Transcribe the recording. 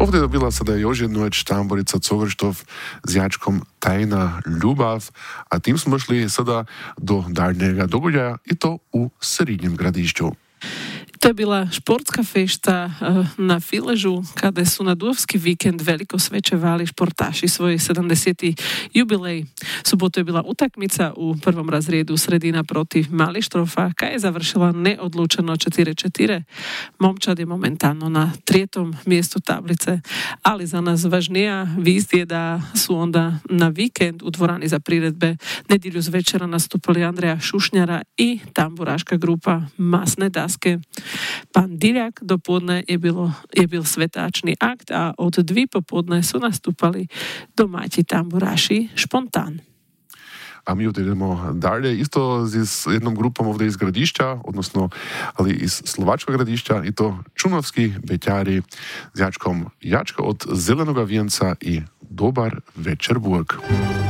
Ovdje bila sada još jednoć tamborica Covrštov s jačkom Tajna ljubav, a tim smo šli sada do daljnjega događaja i to u Srednjem Gradišću. To je bila športska fešta na Filežu, kada su na Duvovski vikend veliko svečevali športaši svoj 70. jubilej. Subotu je bila utakmica u prvom razredu Sredina protiv Malištrofa, koja je završila neodlučeno 4-4. Momčad je momentalno na 3. mjestu tablice, ali za nas važnija vijest je da su onda na vikend u dvorani za priredbe nedjelju z večera nastupili Andreja Šušnjara i tamburaška grupa Masne daske. Pan Diljak dopodne je bil svetačni akt, a od 2 popodne su nastupali domaći tamburaši Špontan. A mi idemo dalje, isto s jednom grupom ovdje iz Gradišća, odnosno ali iz Slovačkog Gradišća, i to Čunovski beťari s jačkom Jačka od Zelenoga vijenca i Dobar večer Burg.